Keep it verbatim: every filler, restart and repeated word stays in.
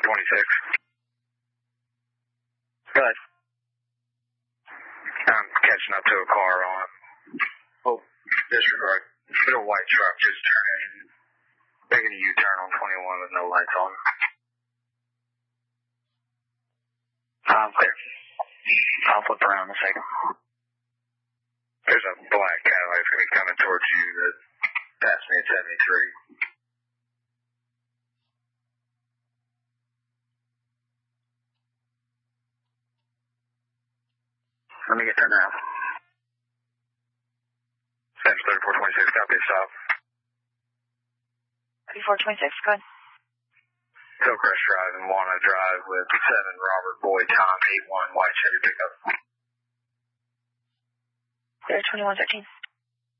twenty-six. Good. I'm catching up to a car on. Oh, disregard. Little white truck just turning, making a U-turn on twenty-one with no lights on. I'm clear. I'll flip around in a second. There's a black Cadillac that's going to be coming towards you that passed me at seventy-three. Let me get turned around. Central thirty-four twenty-six, copy, stop. thirty-four twenty-six, go ahead. Hillcrest Drive and Wanna Drive with seven Robert Boyd Tom eight one white Chevy pickup. Clear twenty-one thirteen.